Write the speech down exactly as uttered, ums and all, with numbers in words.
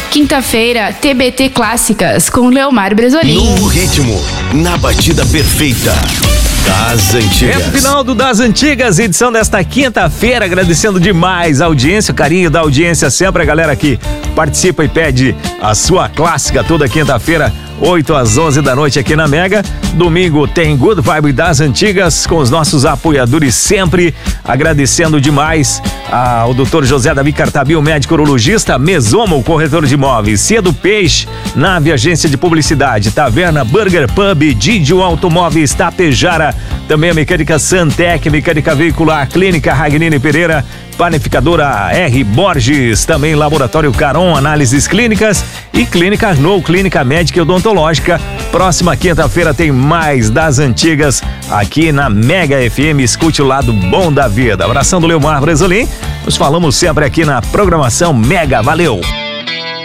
Quinta-feira, T B T Clássicas com Leomar Bresolim. No ritmo, na batida perfeita. Das Antigas. É o final do Das Antigas, edição desta quinta-feira, agradecendo demais a audiência, o carinho da audiência sempre, a galera que participa e pede a sua clássica toda quinta-feira, oito às onze da noite aqui na Mega. Domingo tem Good Vibe Das Antigas com os nossos apoiadores sempre, agradecendo demais ao doutor José Davi Cartabil, médico urologista, Mesomo, corretor de imóveis, Cedo Peixe, Nave Agência de Publicidade, Taverna Burger Pub, Didio Automóveis, Tapejara, também a Mecânica Santec, Mecânica Veicular, Clínica Ragnini Pereira, Panificadora R. Borges, também Laboratório Caron, análises clínicas e Clínica Arnold, Clínica Médica e Odontológica. Próxima quinta-feira tem mais Das Antigas aqui na Mega F M. Escute o lado bom da vida. Abração do Leomar Bresolim. Nos falamos sempre aqui na programação Mega. Valeu!